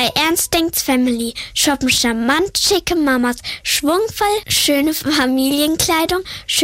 Bei Ernst Denks Family shoppen charmant schicke Mamas, schwungvoll schöne Familienkleidung,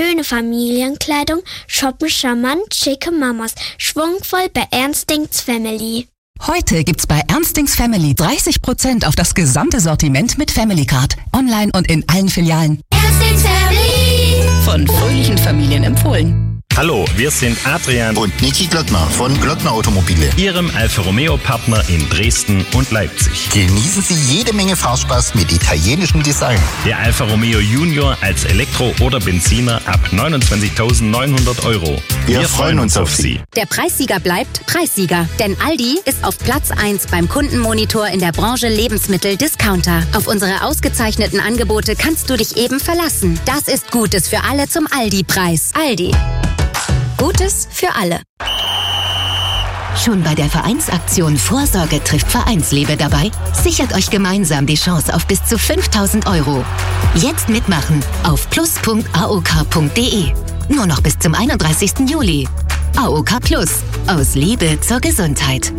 shoppen charmant schicke Mamas, schwungvoll bei Ernst Denks Family. Heute gibt's bei Ernst Denks Family 30% auf das gesamte Sortiment mit Family Card. Online und in allen Filialen. Ernst Denks Family. Von fröhlichen Familien empfohlen. Hallo, wir sind Adrian und Niki Glöckner von Glöckner Automobile, Ihrem Alfa Romeo Partner in Dresden und Leipzig. Genießen Sie jede Menge Fahrspaß mit italienischem Design. Der Alfa Romeo Junior als Elektro- oder Benziner ab 29.900 €. Wir freuen uns auf Sie. Der Preissieger bleibt Preissieger, denn Aldi ist auf Platz 1 beim Kundenmonitor in der Branche Lebensmittel-Discounter. Auf unsere ausgezeichneten Angebote kannst du dich eben verlassen. Das ist Gutes für alle zum Aldi-Preis. Aldi. Gutes für alle. Schon bei der Vereinsaktion Vorsorge trifft Vereinsliebe dabei? Sichert euch gemeinsam die Chance auf bis zu 5.000 €. Jetzt mitmachen auf plus.aok.de. Nur noch bis zum 31. Juli. AOK Plus. Aus Liebe zur Gesundheit.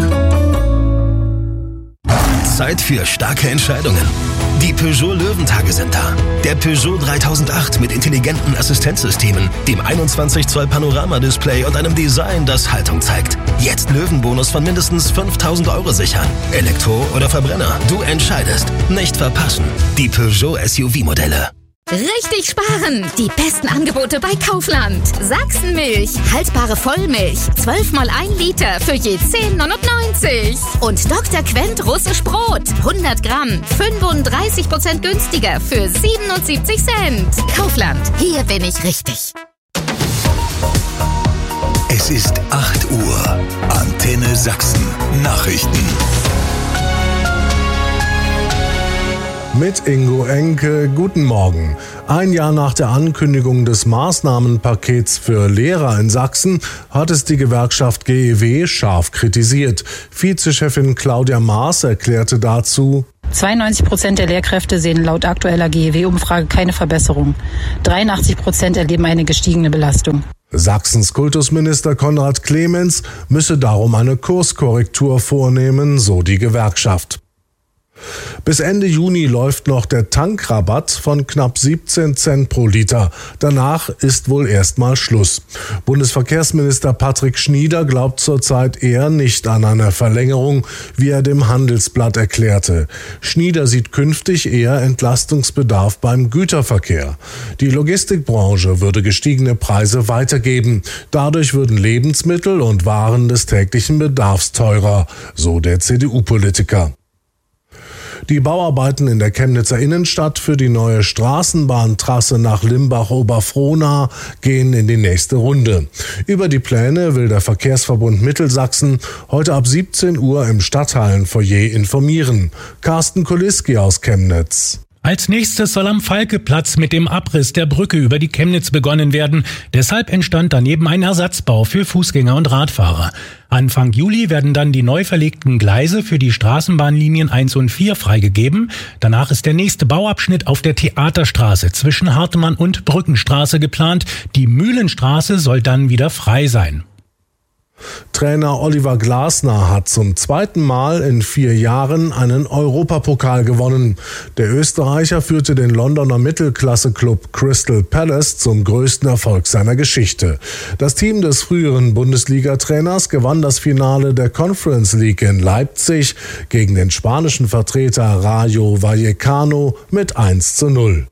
Zeit für starke Entscheidungen. Die Peugeot Löwentage sind da. Der Peugeot 3008 mit intelligenten Assistenzsystemen, dem 21 Zoll Panoramadisplay und einem Design, das Haltung zeigt. Jetzt Löwenbonus von mindestens 5.000 € sichern. Elektro oder Verbrenner, du entscheidest. Nicht verpassen. Die Peugeot SUV-Modelle. Richtig sparen! Die besten Angebote bei Kaufland. Sachsenmilch, haltbare Vollmilch, 12 mal 1 Liter für je 10,99. Und Dr. Quent russisch Brot, 100 Gramm, 35% günstiger für 77 Cent. Kaufland, hier bin ich richtig. Es ist 8 Uhr. Antenne Sachsen. Nachrichten. Mit Ingo Enke, guten Morgen. Ein Jahr nach der Ankündigung des Maßnahmenpakets für Lehrer in Sachsen hat es die Gewerkschaft GEW scharf kritisiert. Vizechefin Claudia Maas erklärte dazu: 92% der Lehrkräfte sehen laut aktueller GEW-Umfrage keine Verbesserung. 83% erleben eine gestiegene Belastung. Sachsens Kultusminister Konrad Clemens müsse darum eine Kurskorrektur vornehmen, so die Gewerkschaft. Bis Ende Juni läuft noch der Tankrabatt von knapp 17 Cent pro Liter. Danach ist wohl erstmal Schluss. Bundesverkehrsminister Patrick Schnieder glaubt zurzeit eher nicht an eine Verlängerung, wie er dem Handelsblatt erklärte. Schnieder sieht künftig eher Entlastungsbedarf beim Güterverkehr. Die Logistikbranche würde gestiegene Preise weitergeben. Dadurch würden Lebensmittel und Waren des täglichen Bedarfs teurer, so der CDU-Politiker. Die Bauarbeiten in der Chemnitzer Innenstadt für die neue Straßenbahntrasse nach Limbach-Oberfrohna gehen in die nächste Runde. Über die Pläne will der Verkehrsverbund Mittelsachsen heute ab 17 Uhr im Stadthallenfoyer informieren. Carsten Kuliski aus Chemnitz. Als nächstes soll am Falke-Platz mit dem Abriss der Brücke über die Chemnitz begonnen werden. Deshalb entstand daneben ein Ersatzbau für Fußgänger und Radfahrer. Anfang Juli werden dann die neu verlegten Gleise für die Straßenbahnlinien 1 und 4 freigegeben. Danach ist der nächste Bauabschnitt auf der Theaterstraße zwischen Hartemann und Brückenstraße geplant. Die Mühlenstraße soll dann wieder frei sein. Trainer Oliver Glasner hat zum zweiten Mal in 4 Jahren einen Europapokal gewonnen. Der Österreicher führte den Londoner Mittelklasse-Club Crystal Palace zum größten Erfolg seiner Geschichte. Das Team des früheren Bundesliga-Trainers gewann das Finale der Conference League in Leipzig gegen den spanischen Vertreter Rayo Vallecano mit 1:0.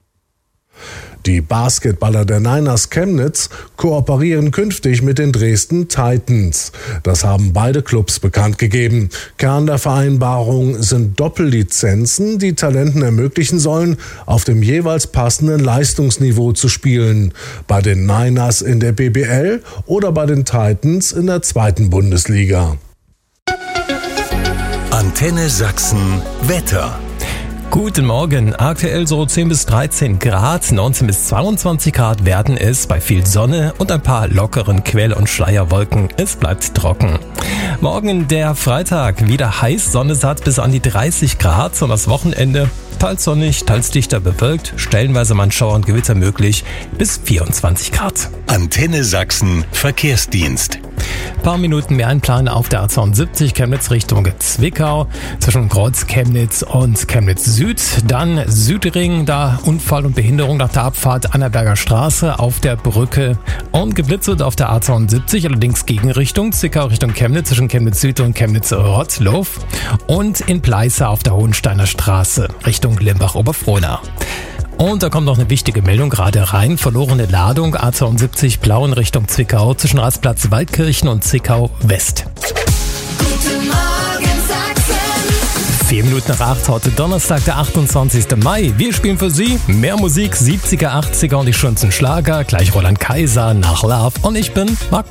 Die Basketballer der Niners Chemnitz kooperieren künftig mit den Dresden Titans. Das haben beide Clubs bekannt gegeben. Kern der Vereinbarung sind Doppellizenzen, die Talenten ermöglichen sollen, auf dem jeweils passenden Leistungsniveau zu spielen. Bei den Niners in der BBL oder bei den Titans in der 2. Bundesliga. Antenne Sachsen Wetter. Guten Morgen. Aktuell so 10 bis 13 Grad, 19 bis 22 Grad werden es bei viel Sonne und ein paar lockeren Quell- und Schleierwolken. Es bleibt trocken. Morgen der Freitag, wieder heiß, Sonne satt bis an die 30 Grad und das Wochenende teils sonnig, teils dichter bewölkt, stellenweise mal Schauer und Gewitter möglich bis 24 Grad. Antenne Sachsen Verkehrsdienst. Paar Minuten mehr einplanen auf der A72 Chemnitz Richtung Zwickau zwischen Kreuz Chemnitz und Chemnitz Süd. Dann Südring, da Unfall und Behinderung nach der Abfahrt Annaberger Straße auf der Brücke und geblitzelt auf der A72, allerdings Gegenrichtung Zwickau Richtung Chemnitz zwischen Chemnitz Süd und Chemnitz Rottlof und in Pleiße auf der Hohensteiner Straße Richtung Limbach-Oberfrohna. Und da kommt noch eine wichtige Meldung gerade rein. Verlorene Ladung A72 Plauen Richtung Zwickau zwischen Rastplatz Waldkirchen und Zwickau West. Guten Morgen, Sachsen. 4 Minuten nach 8, heute Donnerstag, der 28. Mai. Wir spielen für Sie mehr Musik, 70er, 80er und die schönsten Schlager. Gleich Roland Kaiser nach Love und ich bin Marc